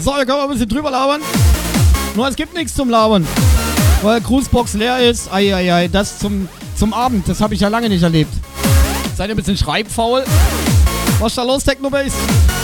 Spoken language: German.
So, da können wir ein bisschen drüber labern. Nur es gibt nichts zum Labern. Weil Grußbox leer ist. Eieiei, das zum Abend. Das habe ich ja lange nicht erlebt. Seid ihr ein bisschen schreibfaul? Was ist da los, Technobase?